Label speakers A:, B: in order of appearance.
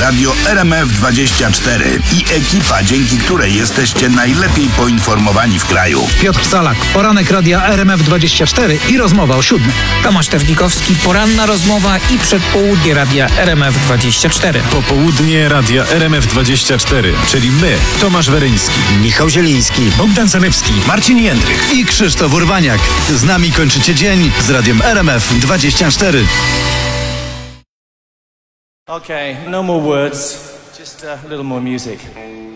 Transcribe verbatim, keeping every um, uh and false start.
A: Radio R M F dwadzieścia cztery i ekipa, dzięki której jesteście najlepiej poinformowani w kraju.
B: Piotr Salak, poranek Radia R M F dwadzieścia cztery i rozmowa o siódmej.
C: Tomasz Terlikowski, poranna rozmowa i przedpołudnie Radia R M F dwadzieścia cztery.
D: Popołudnie Radia R M F dwadzieścia cztery, czyli my, Tomasz Weryński,
E: Michał Zieliński,
D: Bogdan Zalewski,
A: Marcin Jędrych
E: i Krzysztof Urbaniak. Z nami kończycie dzień z Radiem R M F dwadzieścia cztery.
F: Okay, no more words, just a little more music.